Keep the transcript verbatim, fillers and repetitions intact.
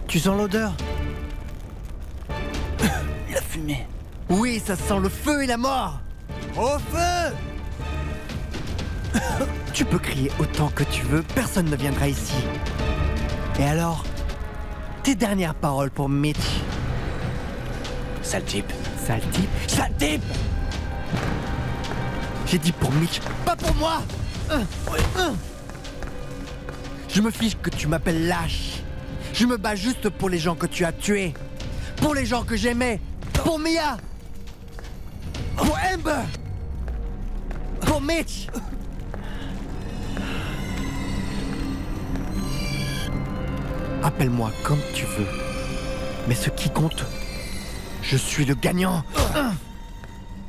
Tu sens l'odeur? La fumée. Oui, ça sent le feu et la mort. Au feu! Tu peux crier autant que tu veux, personne ne viendra ici. Et alors, tes dernières paroles pour Mitch? Sale type. Sale type? Sale type! J'ai dit pour Mitch, pas pour moi! Je me fiche que tu m'appelles lâche. Je me bats juste pour les gens que tu as tués. Pour les gens que j'aimais. Pour Mia. Pour Amber. Pour Mitch. Appelle-moi comme tu veux. Mais ce qui compte, je suis le gagnant.